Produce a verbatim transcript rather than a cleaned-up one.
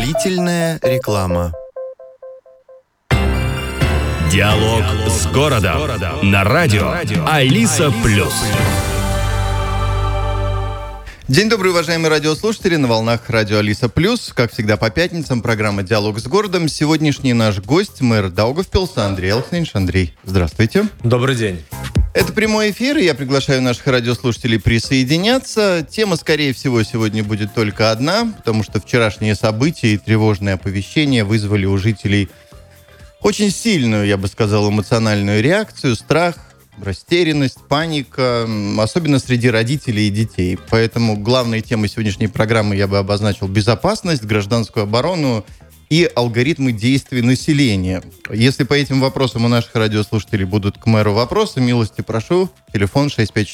Длительная реклама. Диалог с городом на радио Алиса Плюс. День добрый, уважаемые радиослушатели, на волнах радио Алиса Плюс. Как всегда по пятницам программа «Диалог с городом». Сегодняшний наш гость, мэр Даугавпилса Андрей Александрович. Андрей, здравствуйте. Добрый день. Это прямой эфир, и я приглашаю наших радиослушателей присоединяться. Тема, скорее всего, сегодня будет только одна, потому что вчерашние события и тревожные оповещения вызвали у жителей очень сильную, я бы сказал, эмоциональную реакцию, страх, растерянность, паника, особенно среди родителей и детей. Поэтому главной темой сегодняшней программы я бы обозначил безопасность, гражданскую оборону и алгоритмы действий населения. Если по этим вопросам у наших радиослушателей будут к мэру вопросы, милости прошу. Телефон шесть пять